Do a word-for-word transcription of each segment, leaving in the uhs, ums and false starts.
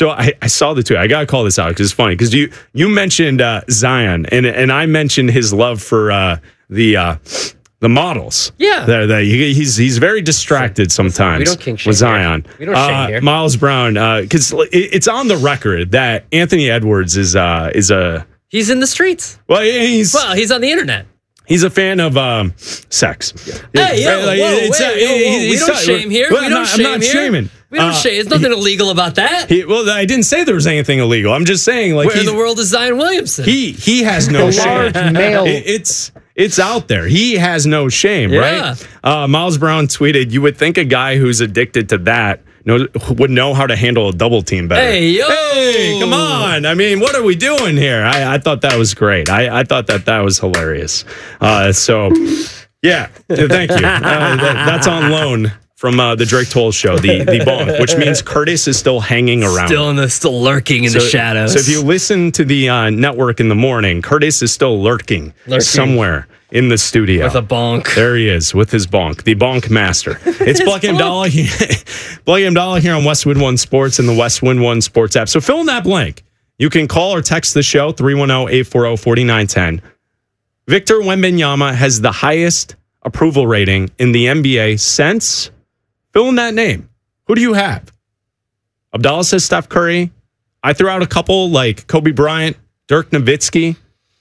So I, I saw the tweet. I got to call this out because it's funny. Because you you mentioned uh, Zion, and and I mentioned his love for uh, the uh, the models. Yeah. The, the, he, he's he's very distracted sometimes we don't king shame with Zion. Here. We don't shame uh, here. Miles Brown, because uh, it, it's on the record that Anthony Edwards is uh, is a... He's in the streets. Well, he's... Well, he's on the internet. He's a fan of um, sex. Hey, yo, Right, like, whoa, it's, wait, uh, whoa, whoa. he's- We don't he's- shame here. Well, We I'm don't not, shame I'm not here. shaming. We don't Uh, shame. There's nothing illegal about that. He, well, I didn't say there was anything illegal. I'm just saying, like, Where in he's- the world is Zion Williamson? he he has no The shame. large male. It- it's it's out there. He has no shame, Yeah. right? Uh, Miles Brown tweeted, "You would think a guy who's addicted to that know, would know how to handle a double team better." Hey, yo. Hey, come on! I mean, what are we doing here? I, I thought that was great. I, I thought that that was hilarious. Uh, so, yeah, thank you. Uh, that, that's on loan from uh, the Drake Toll Show, the the bonk, which means Curtis is still hanging around. Still in the, still lurking in So- the shadows. So if you listen to the uh, network in the morning, Curtis is still lurking, Lurking. somewhere in the studio. with a bonk. There he is with his bonk, the bonk master. It's Black Abdallah here, Black Abdallah here on Westwood One Sports and the Westwood One Sports app. So fill in that blank. You can call or text the show three one zero, eight four zero, four nine one zero. Victor Wembanyama has the highest approval rating in the N B A since. Fill in that name. Who do you have? Abdallah says Steph Curry. I threw out a couple like Kobe Bryant, Dirk Nowitzki.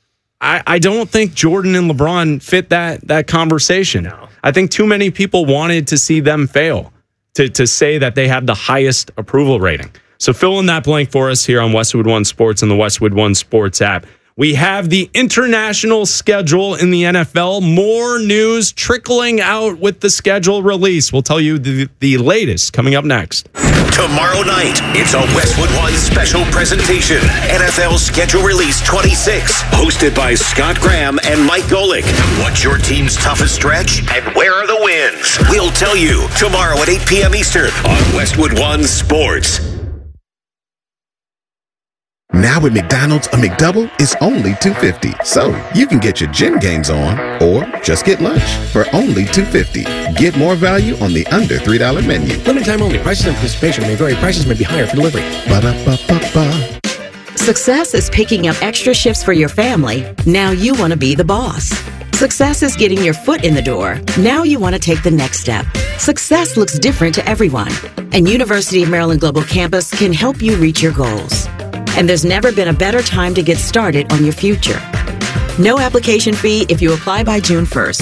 I, I don't think Jordan and LeBron fit that that conversation. No. I think too many people wanted to see them fail to, to say that they have the highest approval rating. So fill in that blank for us here on Westwood One Sports and the Westwood One Sports app. We have the international schedule in the N F L. More news trickling out with the schedule release. We'll tell you the, the latest coming up next. Tomorrow night, it's a Westwood One special presentation. N F L Schedule Release twenty-six, hosted by Scott Graham and Mike Golick. What's your team's toughest stretch and where are the wins? We'll tell you tomorrow at eight p.m. Eastern on Westwood One Sports. Now at McDonald's, a McDouble is only two dollars and fifty cents. So you can get your gym gains on or just get lunch for only two dollars and fifty cents. Get more value on the under three dollar menu. Limited time only. Prices and participation may vary. Prices may be higher for delivery. Ba-da-ba-ba-ba. Success is picking up extra shifts for your family. Now you want to be the boss. Success is getting your foot in the door. Now you want to take the next step. Success looks different to everyone, and University of Maryland Global Campus can help you reach your goals. And there's never been a better time to get started on your future. No application fee if you apply by June first.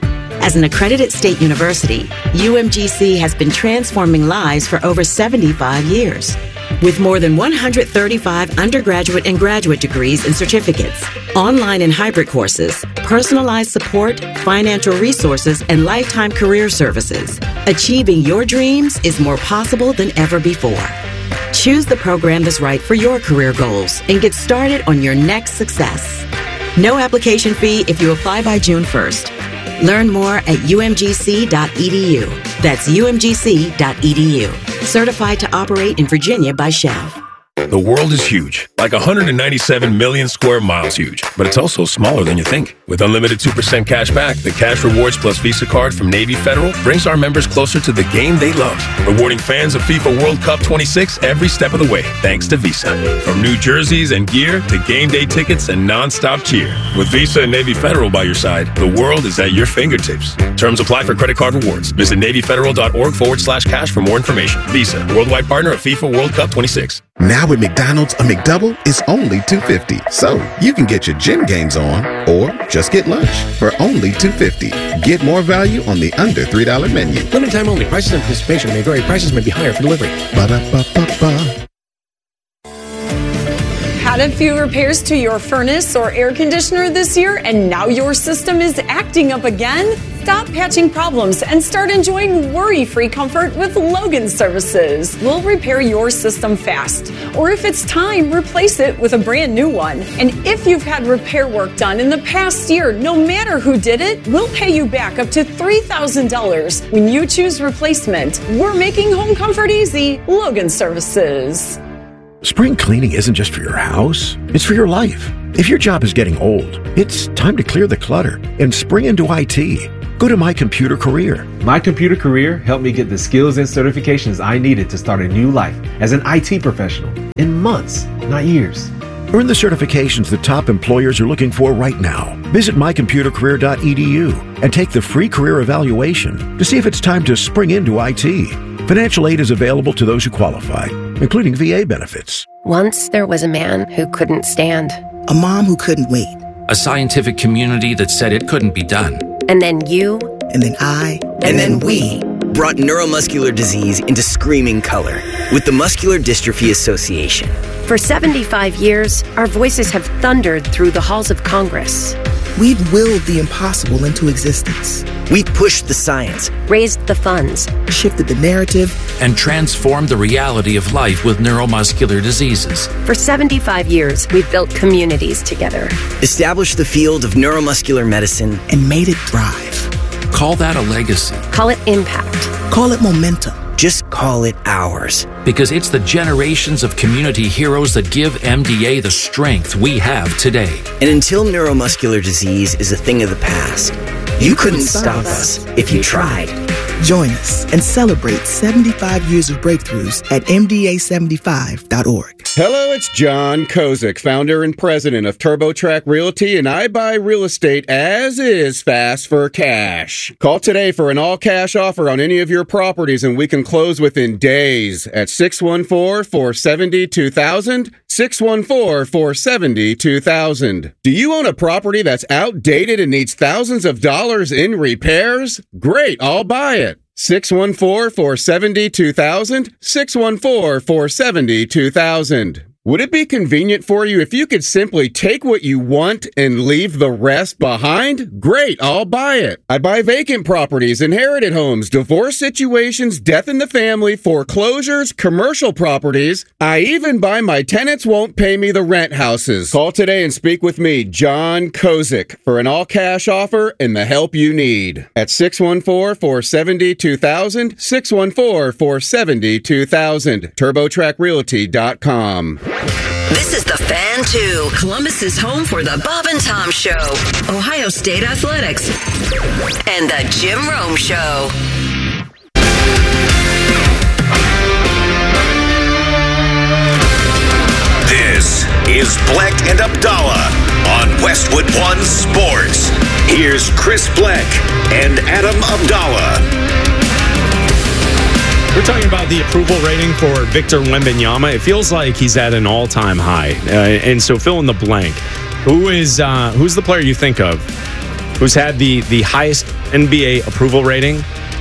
As an accredited state university, U M G C has been transforming lives for over seventy-five years. With more than one hundred thirty-five undergraduate and graduate degrees and certificates, online and hybrid courses, personalized support, financial resources, and lifetime career services, achieving your dreams is more possible than ever before. Choose the program that's right for your career goals and get started on your next success. No application fee if you apply by June first. Learn more at U M G C dot E D U. That's U M G C dot E D U. Certified to operate in Virginia by Shell. The world is huge, like one hundred ninety-seven million square miles huge, but it's also smaller than you think. With unlimited two percent cash back, the Cash Rewards Plus Visa card from Navy Federal brings our members closer to the game they love, rewarding fans of FIFA World Cup twenty-six every step of the way, thanks to Visa. From new jerseys and gear to game day tickets and non-stop cheer. With Visa and Navy Federal by your side, the world is at your fingertips. Terms apply for credit card rewards. Visit NavyFederal.org forward slash cash for more information. Visa, worldwide partner of FIFA World Cup twenty-six. Now at McDonald's, a McDouble is only two dollars and fifty cents. So you can get your gym gains on or just get lunch for only two dollars and fifty cents. Get more value on the under three dollar menu. Limited time only. Prices and participation may vary. Prices may be higher for delivery. Ba-da-ba-ba-ba. Had a few repairs to your furnace or air conditioner this year and now your system is acting up again? Stop patching problems and start enjoying worry-free comfort with Logan Services. We'll repair your system fast. Or if it's time, replace it with a brand new one. And if you've had repair work done in the past year, no matter who did it, we'll pay you back up to three thousand dollars when you choose replacement. We're making home comfort easy. Logan Services. Spring cleaning isn't just for your house, it's for your life. If your job is getting old, it's time to clear the clutter and spring into I T. Go to My Computer Career. My Computer Career helped me get the skills and certifications I needed to start a new life as an I T professional in months, not years. Earn the certifications the top employers are looking for right now. Visit my computer career dot e d u and take the free career evaluation to see if it's time to spring into I T. Financial aid is available to those who qualify, including V A benefits. Once there was a man who couldn't stand. A mom who couldn't wait. A scientific community that said it couldn't be done. And then you. And then I. And, and then, then we. Brought neuromuscular disease into screaming color with the Muscular Dystrophy Association. For seventy-five years, our voices have thundered through the halls of Congress. We've willed the impossible into existence. We've pushed the science, raised the funds, shifted the narrative, and transformed the reality of life with neuromuscular diseases. For seventy-five years, we've built communities together, established the field of neuromuscular medicine, and made it thrive. Call that a legacy. Call it impact. Call it momentum. Just call it ours. Because it's the generations of community heroes that give M D A the strength we have today. And until neuromuscular disease is a thing of the past, you, you couldn't, couldn't stop us if you tried. Join us and celebrate seventy-five years of breakthroughs at M D A seventy-five dot org. Hello, it's John Kozik, founder and president of TurboTrack Realty, and I buy real estate as is fast for cash. Call today for an all-cash offer on any of your properties, and we can close within days at six one four, four seven two, two thousand, six one four, four seven two, two thousand. Do you own a property that's outdated and needs thousands of dollars in repairs? Great, I'll buy it. six one four, four seven zero, two thousand, six one four, four seven zero, two thousand. Would it be convenient for you if you could simply take what you want and leave the rest behind? Great, I'll buy it. I buy vacant properties, inherited homes, divorce situations, death in the family, foreclosures, commercial properties. I even buy my tenants won't pay me the rent houses. Call today and speak with me, John Kozik, for an all-cash offer and the help you need. At six one four, four seven zero, two thousand, six one four, four seven zero, two thousand, turbo track realty dot com. This is The Fan two, Columbus's home for the Bob and Tom Show, Ohio State Athletics, and the Jim Rome Show. This is Bleck and Abdallah on Westwood One Sports. Here's Chris Bleck and Adam Abdallah. We're talking about the approval rating for Victor Wembanyama. It feels like he's at an all-time high. Uh, and so fill in the blank. Who is uh, who's the player you think of who's had the, the highest N B A approval rating?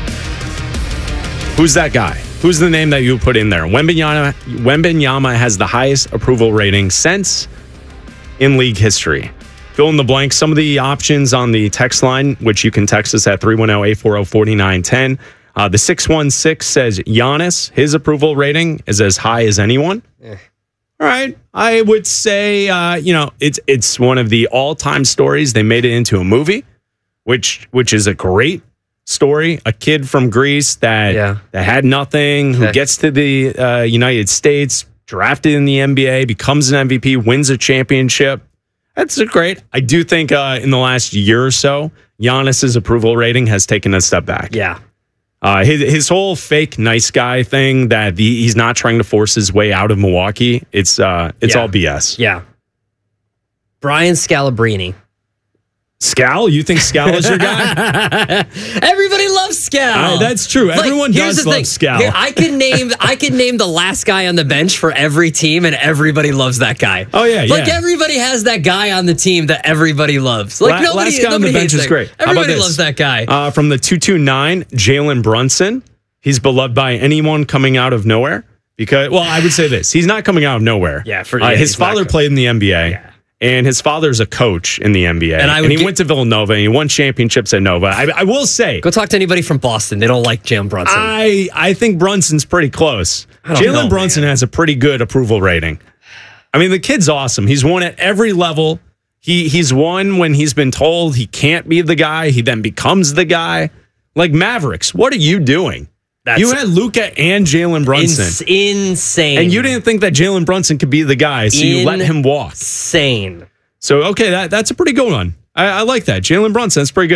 Who's that guy? Who's the name that you put in there? Wembanyama, Wembanyama has the highest approval rating since in league history. Fill in the blank. Some of the options on the text line, which you can text us at three one zero, eight four zero, four nine one zero. Uh, the six one six says Giannis, his approval rating is as high as anyone. Eh. All right. I would say, uh, you know, it's it's one of the all-time stories. They made it into a movie, which which is a great story. A kid from Greece that, yeah. that had nothing, who okay. gets to the uh, United States, drafted in the N B A, becomes an M V P, wins a championship. That's a great. I do think uh, in the last year or so, Giannis's approval rating has taken a step back. Yeah. Uh, his his whole fake nice guy thing that the, he's not trying to force his way out of Milwaukee. It's uh it's yeah. all B S. Yeah. Brian Scalabrine. Scal? You think Scal is your guy? Everybody loves Scal. Uh, that's true. Like, Everyone does love Scal. Here, I can name I can name the last guy on the bench for every team, and everybody loves that guy. Oh yeah, like yeah. everybody has that guy on the team that everybody loves. Like La- nobody, last guy on the bench is great. Everybody loves that guy. Uh, from the two two nine, Jalen Brunson. He's beloved by anyone coming out of nowhere. Because, well, I would say this: he's not coming out of nowhere. Yeah, for uh, yeah, his father played in the N B A. Yeah. And his father's a coach in the N B A. And, I and he get, went to Villanova and he won championships at Nova. I, I will say. Go talk to anybody from Boston. They don't like Jalen Brunson. I, I think Brunson's pretty close. Jalen Brunson man. has a pretty good approval rating. I mean, the kid's awesome. He's won at every level. He He's won when he's been told he can't be the guy. He then becomes the guy. Like Mavericks, what are you doing? That's you had Luka and Jalen Brunson. Ins- insane. And you didn't think that Jalen Brunson could be the guy, so you let him walk. Insane. So, okay, that, that's a pretty good one. I, I like that. Jalen Brunson, that's pretty good.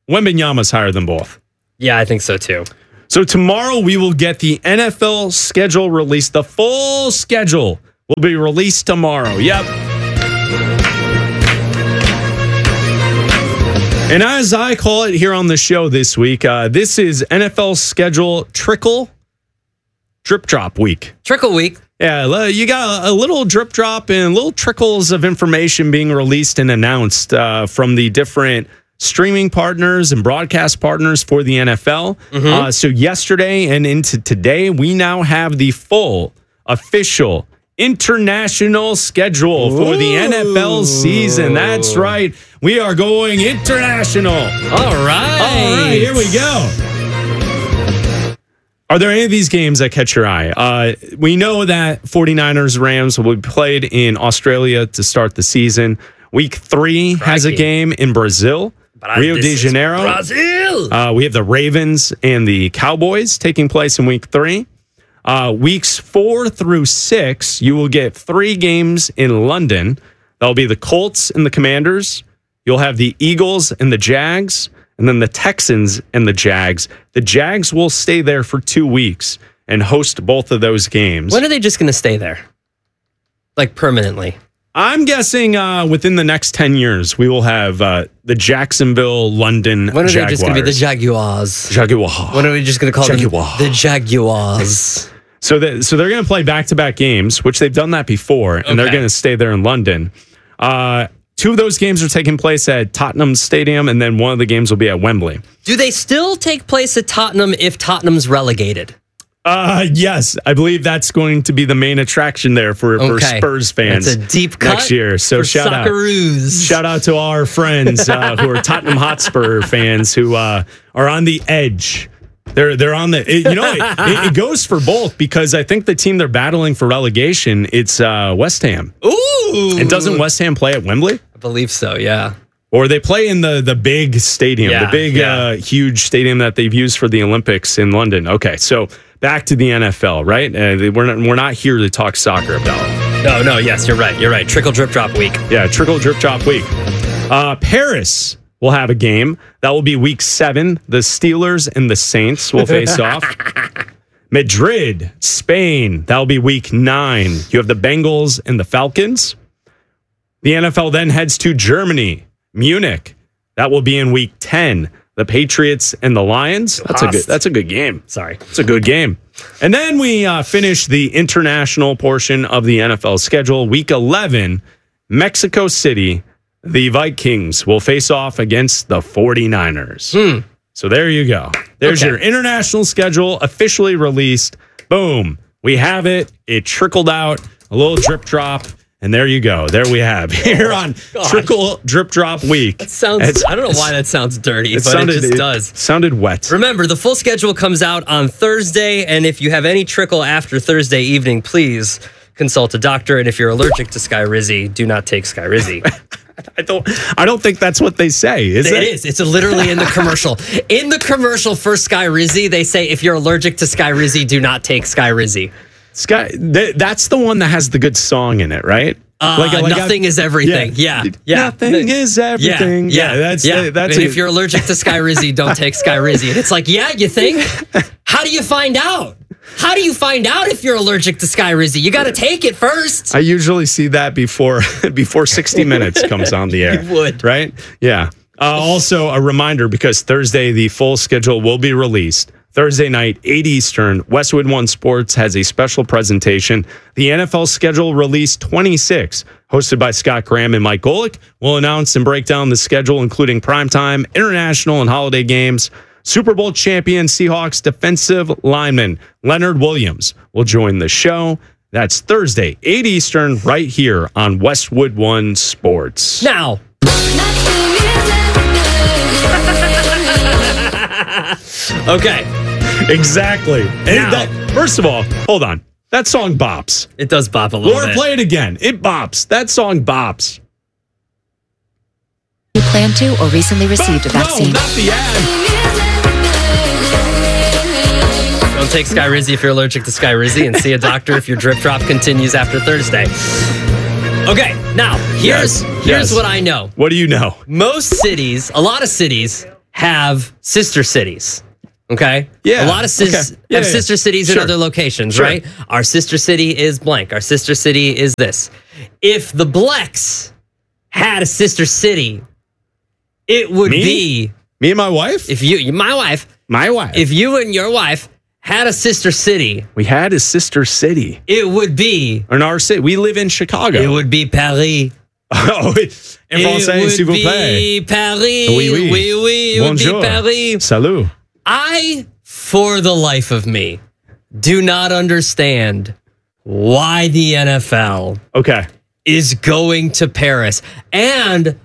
Wembanyama's higher than both. Yeah, I think so too. So tomorrow we will get the N F L schedule released. The full schedule will be released tomorrow. Yep. And as I call it here on the show this week, uh, this is N F L schedule trickle drip drop week. Trickle week. Yeah, you got a little drip drop and little trickles of information being released and announced uh, from the different streaming partners and broadcast partners for the N F L. Mm-hmm. Uh, so yesterday and into today, we now have the full official international schedule Ooh. for the N F L season. That's right. We are going international. All right. All right, here we go. Are there any of these games that catch your eye? Uh, we know that 49ers Rams will be played in Australia to start the season. Week three Crikey. has a game in Brazil, but Rio de Janeiro. Brazil. Uh, we have the Ravens and the Cowboys taking place in week three. Uh, weeks four through six, you will get three games in London. That'll be the Colts and the Commanders. You'll have the Eagles and the Jags, and then the Texans and the Jags. The Jags will stay there for two weeks and host both of those games. When are they just going to stay there? Like permanently? I'm guessing uh, within the next ten years, we will have uh, the Jacksonville, London When are Jaguars. they just going to be the Jaguars? Jaguars. When are we just going to call Jaguar. them the Jaguars? So, that, so they're going to play back-to-back games, which they've done that before, and okay. they're going to stay there in London. Uh, two of those games are taking place at Tottenham Stadium, and then one of the games will be at Wembley. Do they still take place at Tottenham if Tottenham's relegated? Uh, yes, I believe that's going to be the main attraction there for, okay. for Spurs fans. That's a deep cut next year. So for shout Socceroos. out, shout out to our friends uh, who are Tottenham Hotspur fans who uh, are on the edge. They're they're on the it, you know it, it, it goes for both because I think the team they're battling for relegation it's uh, West Ham. Ooh, and doesn't West Ham play at Wembley? I believe so. Yeah. Or they play in the, the big stadium, yeah, the big, yeah. uh, huge stadium that they've used for the Olympics in London. Okay, so back to the N F L, right? Uh, we're, not, we're not here to talk soccer about. No, no, yes, you're right. You're right. Trickle, drip, drop week. Yeah, trickle, drip, drop week. Uh, Paris will have a game. That will be week seven. The Steelers and the Saints will face off. Madrid, Spain, that will be week nine. You have the Bengals and the Falcons. The N F L then heads to Germany. Munich, that will be in week ten. The Patriots and the Lions. That's a good. That's a good game. Sorry, it's a good game. And then we uh, finish the international portion of the N F L schedule. Week eleven, Mexico City. The Vikings will face off against the 49ers. Hmm. So there you go. There's okay. your international schedule officially released. Boom. We have it. It trickled out. A little drip drop. And there you go. There we have here on Gosh. Trickle Drip Drop Week. That sounds. It's, I don't know why that sounds dirty, it but sounded, it just it does. Sounded wet. Remember, the full schedule comes out on Thursday, and if you have any trickle after Thursday evening, please consult a doctor. And if you're allergic to Skyrizi, do not take Skyrizi. I don't. I don't think that's what they say. Is it? It is. It's literally in the commercial. In the commercial for Skyrizi, they say if you're allergic to Skyrizi, do not take Skyrizi. Sky. Th- that's the one that has the good song in it, right? Uh, like, like nothing I, is everything. Yeah, yeah. yeah. Nothing is everything. Yeah, yeah. That's yeah. Uh, that's. And a, if you're allergic to Skyrizi, don't take Skyrizi. And it's like, yeah, you think? How do you find out? How do you find out if you're allergic to Skyrizi? You got to take it first. I usually see that before before sixty minutes comes on the air. You would, right? Yeah. Uh, also, a reminder because Thursday the full schedule will be released. Thursday night, eight Eastern, Westwood One Sports has a special presentation. The N F L schedule release twenty-six, hosted by Scott Graham and Mike Golick, will announce and break down the schedule, including primetime, international, and holiday games. Super Bowl champion Seahawks defensive lineman Leonard Williams will join the show. That's Thursday, eight Eastern, right here on Westwood One Sports. Now. Okay. Exactly. And now. That, first of all, hold on. That song bops. It does bop a little Laura, bit. play it again. It bops. That song bops. You plan to or recently received a vaccine. No, not the ad. Don't take Skyrizi if you're allergic to Skyrizi, and see a doctor if your drip drop continues after Thursday. Okay, now, here's, Yes, here's yes. what I know. What do you know? Most cities, a lot of cities, have sister cities. Okay. Yeah. A lot of sis- okay. yeah, have yeah. sister cities Sure. in other locations, Sure. right? Our sister city is blank. Our sister city is this. If the Blacks had a sister city, it would Me? be Me and my wife? if you, my wife, My wife. if you and your wife had a sister city, we had a sister city. it would be In our city. We live in Chicago. it would be Paris. oh, en français, it s'il would vous plaît. be Paris. Oui, oui. oui, oui. It Bonjour. would be Paris. Salut. I, for the life of me, do not understand why the N F L Okay. is going to Paris and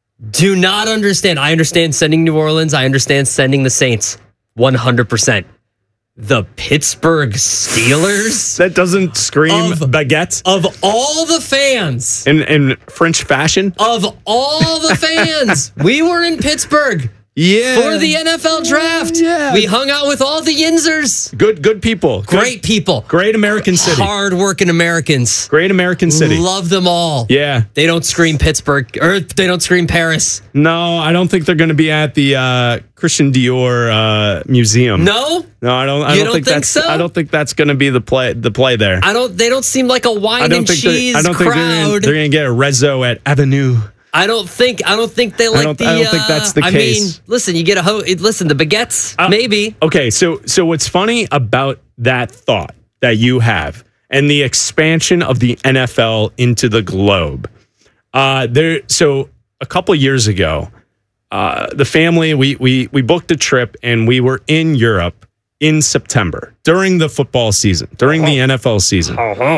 do not understand. I understand sending New Orleans. I understand sending the Saints one hundred percent. The Pittsburgh Steelers? That doesn't scream Of- baguette Of all the fans, in, in French fashion. of all the fans, we were in Pittsburgh. Yeah. For the N F L draft. Yeah. We hung out with all the Yinzers. Good good people. Good- Great people. Great American city. Hard-working Americans. Great American city. Love them all. Yeah. They don't scream Pittsburgh, or they don't scream Paris. No, I don't think they're going to be at the uh, Christian Dior uh, museum. No? No, I don't. I You don't, don't think, think that's. so? I don't think that's going to be the play. The play there. I don't. They don't seem like a wine I don't and think. they're- cheese I don't think they're gonna, crowd. they're going to get a rezo at Avenue. I don't think. I don't think they like don't- the. I don't think that's the uh, I case. mean, listen. You get a ho. Listen, the baguettes, Uh, maybe. Okay, so so what's funny about that thought that you have and the expansion of the N F L into the globe? Uh, there. So a couple years ago, uh, the family we we we booked a trip and we were in Europe in September during the football season, during the N F L season.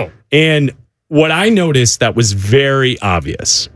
And what I noticed that was very obvious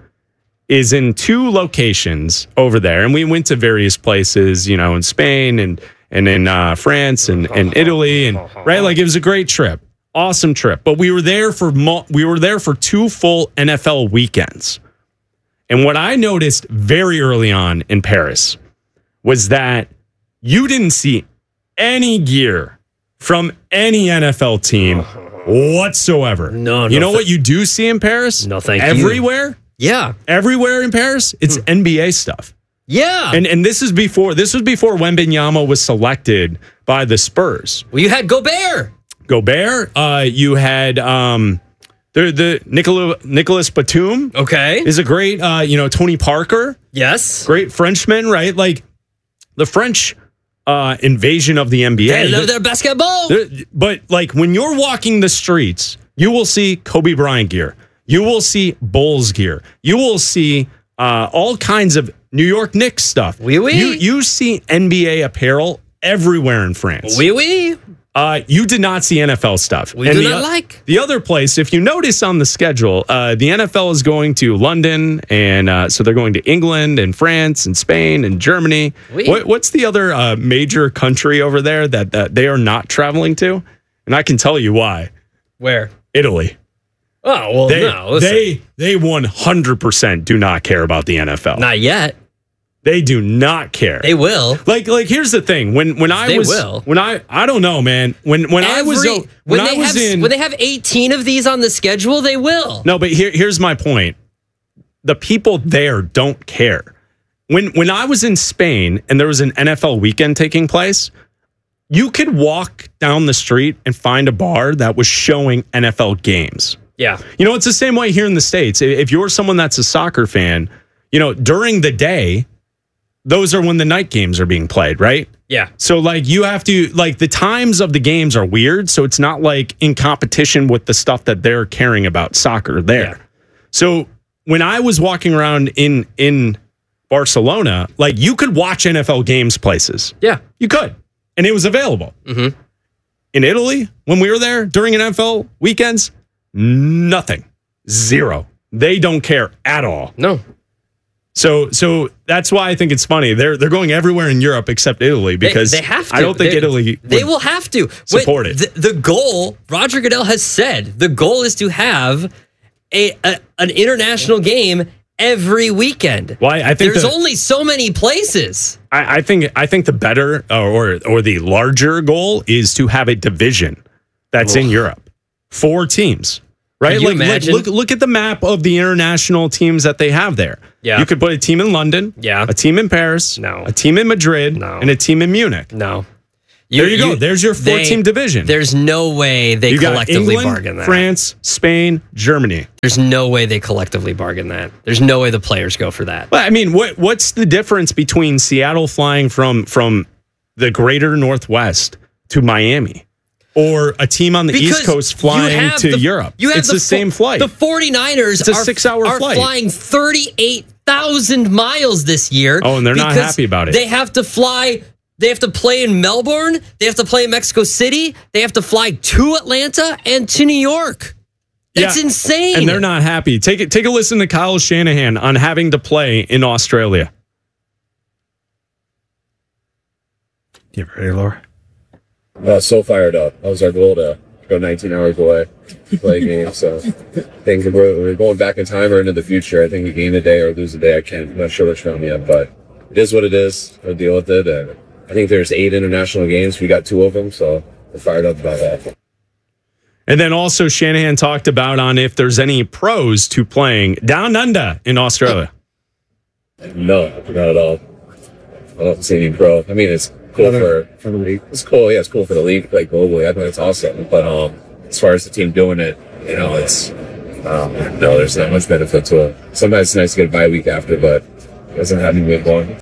is in two locations over there, and we went to various places, you know, in Spain and and in uh, France and, and Italy, and right, like it was a great trip, awesome trip. But we were there for mul- we were there for two full N F L weekends, and what I noticed very early on in Paris was that you didn't see any gear from any N F L team whatsoever. No, no. You know th- what you do see in Paris? No, thank you. Everywhere? Yeah. Everywhere in Paris, it's N B A stuff. Yeah. And and this is before this was before Wembanyama was selected by the Spurs. Well, you had Gobert. Gobert, uh, you had um the the Nicola, Nicholas Batum. Okay. Is a great uh, you know, Tony Parker. Yes. Great Frenchman, right? Like the French uh, invasion of the N B A. They love their basketball. They're- But like when you're walking the streets, you will see Kobe Bryant gear. You will see Bulls gear. You will see uh, all kinds of New York Knicks stuff. Oui, oui. You you see N B A apparel everywhere in France. Oui, oui. Uh, you did not see N F L stuff. We And do the, not o- like. The other place, if you notice on the schedule, uh, the N F L is going to London, and uh, so they're going to England and France and Spain and Germany. Oui. What, what's the other uh, major country over there that, that they are not traveling to? And I can tell you why. Where? Italy. Oh, well, They no. Listen. they they one hundred percent do not care about the N F L. Not yet. They do not care. They will. Like like here's the thing. When when I They was will. when I I don't know, man. When when I was Every- o- when, when I they was have in when they have eighteen of these on the schedule, they will. No, but here here's my point. The people there don't care. When when I was in Spain and there was an N F L weekend taking place, you could walk down the street and find a bar that was showing N F L games. Yeah. You know, it's the same way here in the States. If you're someone that's a soccer fan, you know, during the day, those are when the night games are being played, right? Yeah. So, like, you have to, like, the times of the games are weird. So, it's not like in competition with the stuff that they're caring about soccer there. Yeah. So, when I was walking around in, in Barcelona, like, you could watch N F L games places. Yeah. You could. And it was available. Mm-hmm. In Italy, when we were there during an N F L weekends, nothing. Zero. They don't care at all. No. So so that's why I think it's funny. They're they're going everywhere in Europe except Italy because they, they have to. I don't think they, Italy They would will have to support Wait, it. The, the goal, Roger Goodell has said, the goal is to have a, a an international game every weekend. Why I think there's the- only so many places. I, I think I think the better uh, or or the larger goal is to have a division that's in Europe. Four teams. Right? Can you like, imagine? Look, look, look at the map of the international teams that they have there. Yeah. You could put a team in London, yeah. a team in Paris, no. a team in Madrid, no. and a team in Munich. No. You, there you, you go. There's your four-team they, division. There's no way they you collectively got England, bargain that. France, Spain, Germany. There's no way they collectively bargain that. There's no way the players go for that. Well, I mean, what what's the difference between Seattle flying from from the greater Northwest to Miami? Or a team on the because East Coast flying to the, Europe. You have it's the, the same flight. The 49ers it's a are, six-hour are flight. flying thirty-eight thousand miles this year. Oh, and they're not happy about it. They have to fly, they have to play in Melbourne, they have to play in Mexico City, they have to fly to Atlanta and to New York. That's yeah, insane. And they're not happy. Take it. Take a listen to Kyle Shanahan on having to play in Australia. You ready, Laura? I was so fired up. That was our goal to go nineteen hours away to play a game. So I think we're, we're going back in time or into the future. I think we gain a day or lose a day. I can't. I'm not sure which one yet, but it is what it is. We'll deal with it. And I think there's eight international games. We got two of them, so we're fired up about that. And then also Shanahan talked about on if there's any pros to playing down under in Australia. No, not at all. I don't see any pro. I mean, it's cool for, for the league. It's cool. Yeah, it's cool for the league, like globally. I think it's awesome. But um, as far as the team doing it, you know, it's um, no, there's not much benefit to it. Sometimes it's nice to get a bye week after, but it doesn't have to be one.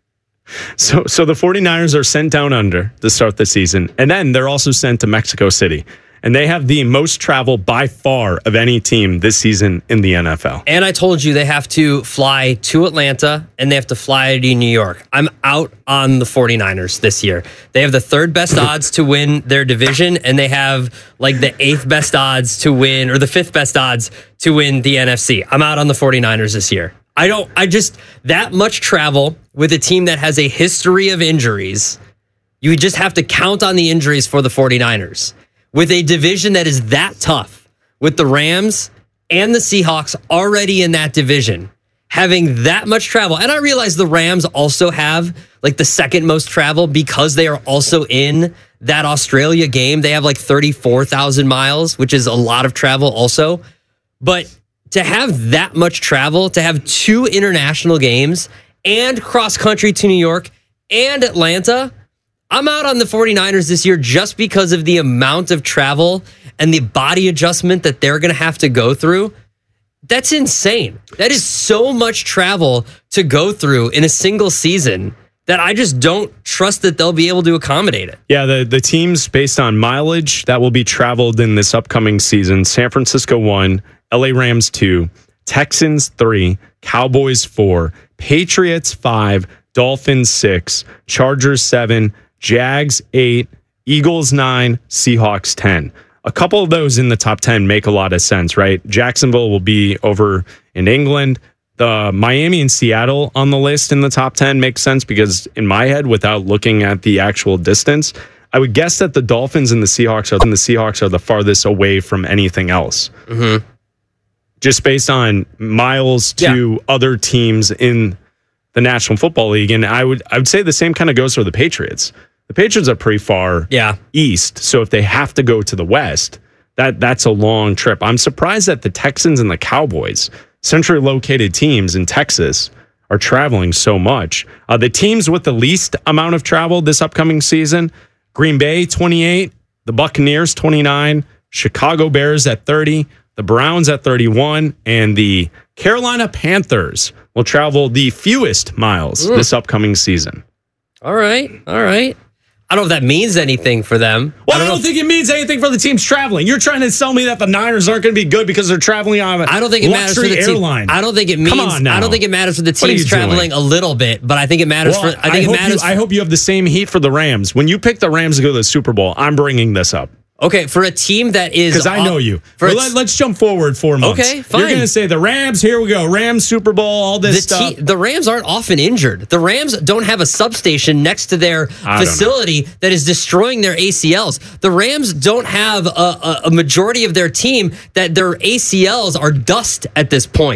So, so the 49ers are sent down under to start the season, and then they're also sent to Mexico City. And they have the most travel by far of any team this season in the N F L. And I told you they have to fly to Atlanta and they have to fly to New York. I'm out on the 49ers this year. They have the third best odds to win their division, and they have like the eighth best odds to win, or the fifth best odds to win the N F C. I'm out on the 49ers this year. I don't, I just, that much travel with a team that has a history of injuries, you just have to count on the injuries for the 49ers. With a division that is that tough, with the Rams and the Seahawks already in that division, having that much travel. And I realize the Rams also have like the second most travel because they are also in that Australia game. They have like thirty-four thousand miles, which is a lot of travel also. But to have that much travel, to have two international games and cross country to New York and Atlanta, I'm out on the 49ers this year just because of the amount of travel and the body adjustment that they're going to have to go through. That's insane. That is so much travel to go through in a single season that I just don't trust that they'll be able to accommodate it. Yeah, the, the teams based on mileage that will be traveled in this upcoming season: San Francisco one, L A Rams two, Texans three, Cowboys four, Patriots five, Dolphins six, Chargers seven, Jags eight, Eagles nine, Seahawks ten. A couple of those in the top ten make a lot of sense, right? Jacksonville will be over in England. The Miami and Seattle on the list in the top ten makes sense because in my head, without looking at the actual distance, I would guess that the Dolphins and the Seahawks are, and the Seahawks are the farthest away from anything else. Mm-hmm. Just based on miles to yeah. other teams in the National Football League. And I would I would say the same kind of goes for the Patriots. The Patriots are pretty far yeah. east, so if they have to go to the west, that that's a long trip. I'm surprised that the Texans and the Cowboys, centrally located teams in Texas, are traveling so much. Uh, the teams with the least amount of travel this upcoming season: Green Bay twenty-eight, the Buccaneers twenty-nine, Chicago Bears at thirty, the Browns at thirty-one, and the Carolina Panthers will travel the fewest miles mm. this upcoming season. All right, all right. I don't know if that means anything for them. Well, I don't, I don't think it means anything for the teams traveling. You're trying to tell me that the Niners aren't going to be good because they're traveling on a I don't think it matters for the airline. Team. I don't think it means. Come on now. I don't think it matters for the teams traveling a little bit, but I think it matters well, for. I think I it matters. You, I hope you have the same heat for the Rams. When you pick the Rams to go to the Super Bowl, I'm bringing this up. Okay, for a team that is... Because I know you. Well, let, let's jump forward four months. Okay, fine. You're going to say the Rams, here we go, Rams, Super Bowl, all this the stuff. Te- the Rams aren't often injured. The Rams don't have a substation next to their facility that is destroying their A C Ls. The Rams don't have a, a, a majority of their team that their A C Ls are dust at this point.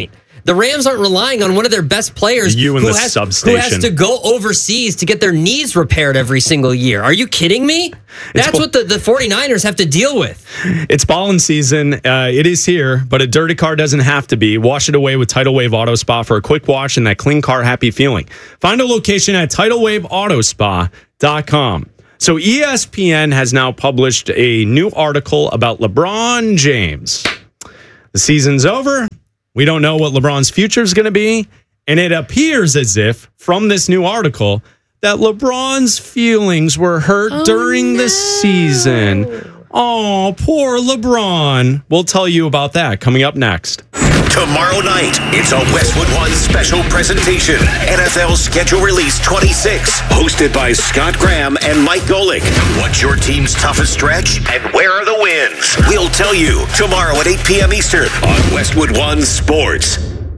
The Rams aren't relying on one of their best players You and who, the has, substation. who has to go overseas to get their knees repaired every single year. Are you kidding me? That's ball- what the, the 49ers have to deal with. It's ballin' season. Uh, it is here, but a dirty car doesn't have to be. Wash it away with Tidal Wave Auto Spa for a quick wash and that clean car happy feeling. Find a location at tidal wave auto spa dot com. So E S P N has now published a new article about LeBron James. The season's over. We don't know what LeBron's future is going to be. And it appears as if, from this new article, that LeBron's feelings were hurt Oh, during the season. Oh, poor LeBron. We'll tell you about that coming up next. Tomorrow night, it's a Westwood One special presentation. N F L Schedule Release twenty-six, hosted by Scott Graham and Mike Golick. What's your team's toughest stretch and where are the wins? We'll tell you tomorrow at eight p.m. Eastern on Westwood One Sports.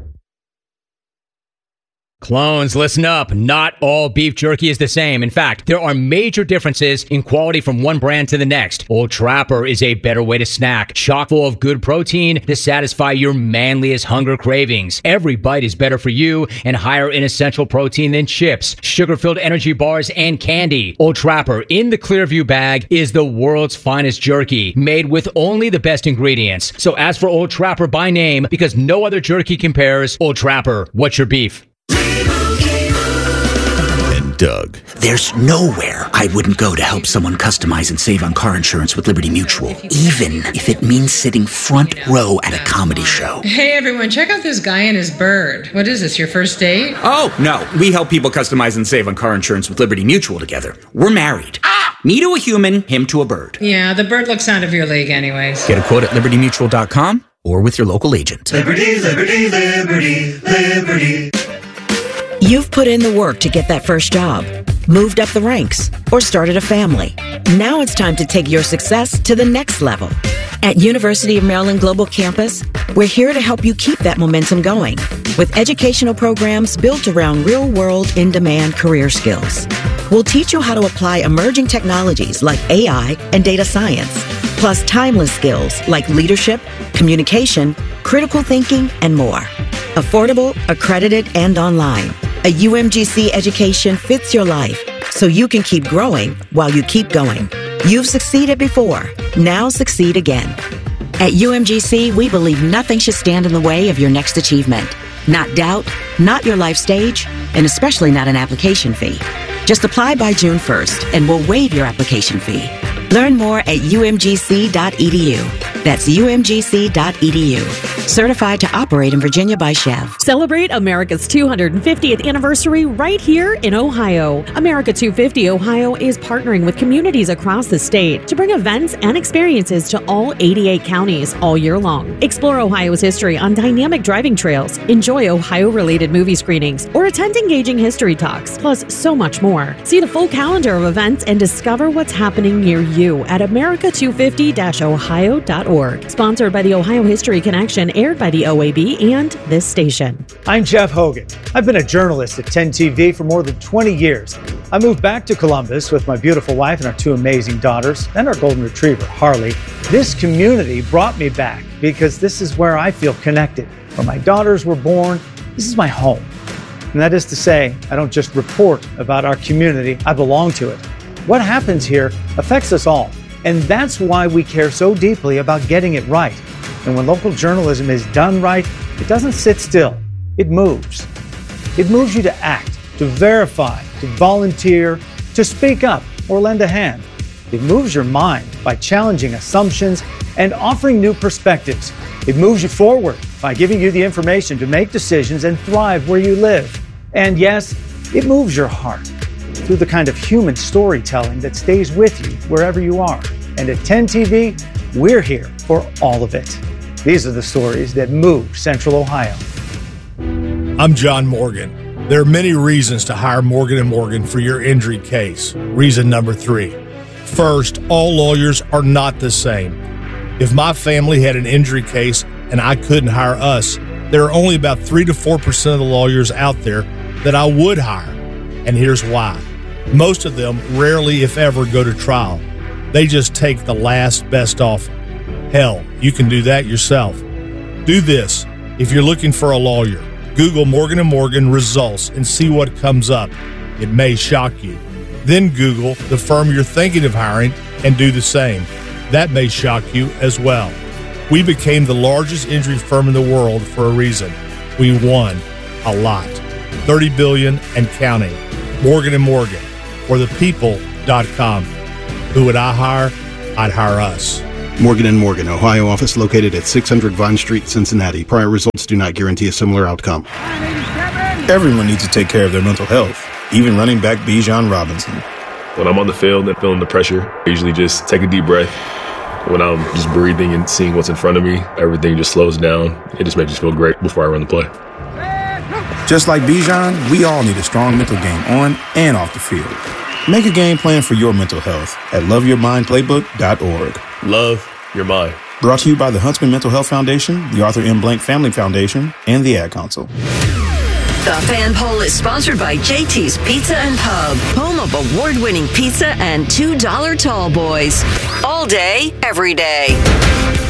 Clones, listen up. Not all beef jerky is the same. In fact, there are major differences in quality from one brand to the next. Old Trapper is a better way to snack, chock full of good protein to satisfy your manliest hunger cravings. Every bite is better for you and higher in essential protein than chips, sugar-filled energy bars, and candy. Old Trapper in the Clearview bag is the world's finest jerky, made with only the best ingredients. So ask for Old Trapper by name because no other jerky compares. Old Trapper, what's your beef? Doug. There's nowhere I wouldn't go to help someone customize and save on car insurance with Liberty Mutual, even if it means sitting front row at a comedy show. Hey everyone, check out this guy and his bird. What is this, your first date? Oh, no. We help people customize and save on car insurance with Liberty Mutual together. We're married. Ah! Me to a human, him to a bird. Yeah, the bird looks out of your league anyways. Get a quote at liberty mutual dot com or with your local agent. Liberty, liberty, liberty, liberty. You've put in the work to get that first job, moved up the ranks, or started a family. Now it's time to take your success to the next level. At University of Maryland Global Campus, we're here to help you keep that momentum going with educational programs built around real-world, in-demand career skills. We'll teach you how to apply emerging technologies like A I and data science, plus timeless skills like leadership, communication, critical thinking, and more. Affordable, accredited, and online. A U M G C education fits your life, so you can keep growing while you keep going. You've succeeded before. Now succeed again. At U M G C, we believe nothing should stand in the way of your next achievement. Not doubt, not your life stage, and especially not an application fee. Just apply by June first, and we'll waive your application fee. Learn more at u m g c dot e d u. That's u m g c dot e d u. Certified to operate in Virginia by Chev. Celebrate America's two hundred fiftieth anniversary right here in Ohio. America two fifty Ohio is partnering with communities across the state to bring events and experiences to all eighty-eight counties all year long. Explore Ohio's history on dynamic driving trails, enjoy Ohio-related movie screenings, or attend engaging history talks, plus so much more. See the full calendar of events and discover what's happening near you at america two fifty dash ohio dot org. Sponsored by the Ohio History Connection, aired by the O A B and this station. I'm Jeff Hogan. I've been a journalist at ten T V for more than twenty years. I moved back to Columbus with my beautiful wife and our two amazing daughters and our golden retriever, Harley. This community brought me back because this is where I feel connected. Where my daughters were born, this is my home. And that is to say, I don't just report about our community, I belong to it. What happens here affects us all. And that's why we care so deeply about getting it right. And when local journalism is done right, it doesn't sit still. It moves. It moves you to act, to verify, to volunteer, to speak up or lend a hand. It moves your mind by challenging assumptions and offering new perspectives. It moves you forward by giving you the information to make decisions and thrive where you live. And yes, it moves your heart through the kind of human storytelling that stays with you wherever you are. And at ten T V, we're here for all of it. These are the stories that move Central Ohio. I'm John Morgan. There are many reasons to hire Morgan and Morgan for your injury case. Reason number three. First, all lawyers are not the same. If my family had an injury case and I couldn't hire us, there are only about three to four percent of the lawyers out there that I would hire. And here's why. Most of them rarely, if ever, go to trial. They just take the last best offer. Hell, you can do that yourself. Do this. If you're looking for a lawyer, Google Morgan and Morgan results and see what comes up. It may shock you. Then Google the firm you're thinking of hiring and do the same. That may shock you as well. We became the largest injury firm in the world for a reason. We won a lot. thirty billion dollars and counting. Morgan and Morgan, or the people dot com. Who would I hire? I'd hire us. Morgan and Morgan, Ohio office located at six hundred Vine Street, Cincinnati. Prior results do not guarantee a similar outcome. Everyone needs to take care of their mental health, even running back Bijan Robinson. When I'm on the field and feeling the pressure, I usually just take a deep breath. When I'm just breathing and seeing what's in front of me, everything just slows down. It just makes me feel great before I run the play. Just like Bijan, we all need a strong mental game on and off the field. Make a game plan for your mental health at love your mind playbook dot org. Love your mind. Brought to you by the Huntsman Mental Health Foundation, the Arthur M. Blank Family Foundation, and the Ad Council. The Fan Poll is sponsored by J T's Pizza and Pub, home of award-winning pizza and two dollar tall boys. All day, every day.